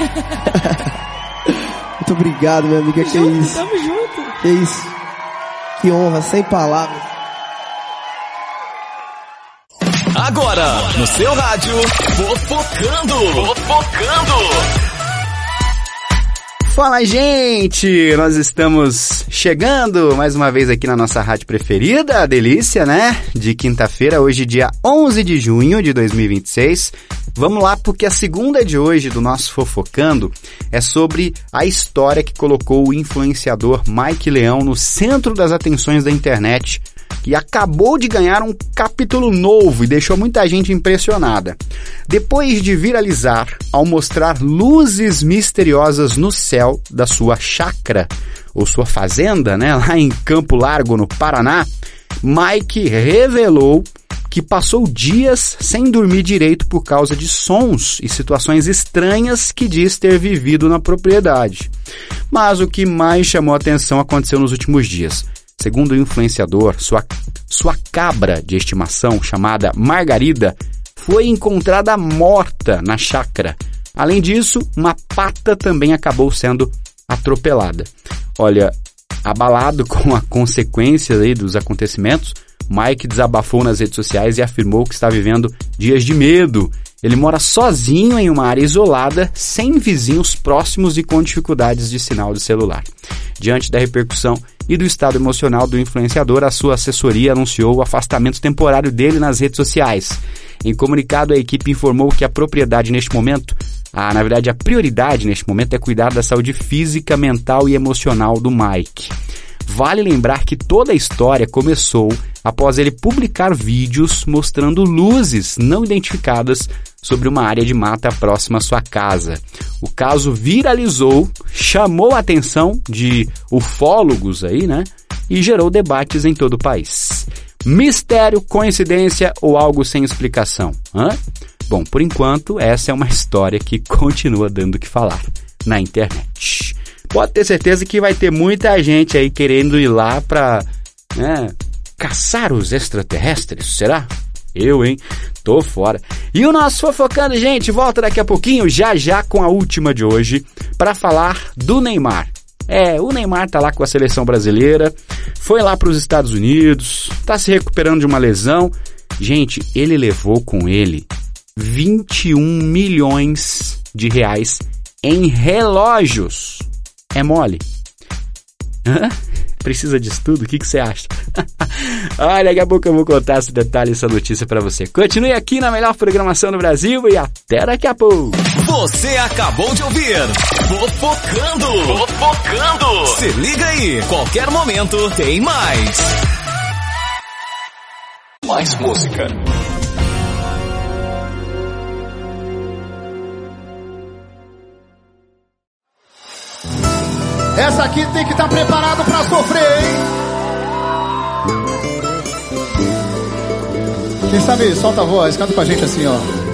Muito obrigado, minha amiga. Que isso? Tamo junto. Que isso? Que honra, sem palavras. Agora, no seu rádio, Fofocando. Fala, gente! Nós estamos chegando mais uma vez aqui na nossa rádio preferida, a Delícia, né? De quinta-feira, hoje dia 11 de junho de 2026. Vamos lá, porque a segunda de hoje do nosso Fofocando é sobre a história que colocou o influenciador Mike Leão no centro das atenções da internet, que acabou de ganhar um capítulo novo e deixou muita gente impressionada. Depois de viralizar ao mostrar luzes misteriosas no céu da sua chácara, ou sua fazenda, né, lá em Campo Largo, no Paraná, Mike revelou que passou dias sem dormir direito por causa de sons e situações estranhas que diz ter vivido na propriedade. Mas o que mais chamou a atenção aconteceu nos últimos dias. Segundo o influenciador, sua cabra de estimação, chamada Margarida, foi encontrada morta na chácara. Além disso, uma pata também acabou sendo atropelada. Olha, abalado com a consequência aí dos acontecimentos, Mike desabafou nas redes sociais e afirmou que está vivendo dias de medo. Ele mora sozinho em uma área isolada, sem vizinhos próximos e com dificuldades de sinal de celular. Diante da repercussão e do estado emocional do influenciador, a sua assessoria anunciou o afastamento temporário dele nas redes sociais. Em comunicado, a equipe informou que a prioridade neste momento é cuidar da saúde física, mental e emocional do Mike. Vale lembrar que toda a história começou após ele publicar vídeos mostrando luzes não identificadas sobre uma área de mata próxima à sua casa. O caso viralizou, chamou a atenção de ufólogos aí, né? E gerou debates em todo o país. Mistério, coincidência ou algo sem explicação? Bom, por enquanto, essa é uma história que continua dando o que falar na internet. Pode ter certeza que vai ter muita gente aí querendo ir lá pra, caçar os extraterrestres, será? Eu, hein? Tô fora. E o nosso Fofocando, gente, volta daqui a pouquinho, já com a última de hoje, pra falar do Neymar. O Neymar tá lá com a seleção brasileira, foi lá pros Estados Unidos, tá se recuperando de uma lesão. Gente, ele levou com ele 21 milhões de reais em relógios. É mole? Precisa disso tudo? O que você acha? Olha, daqui a pouco eu vou contar esse detalhe, essa notícia pra você. Continue aqui na melhor programação do Brasil e até daqui a pouco. Você acabou de ouvir Fofocando. Se liga aí, qualquer momento tem mais. Mais música. Essa aqui tem que estar preparado pra sofrer, hein? Quem sabe, solta a voz, canta com a gente assim, ó.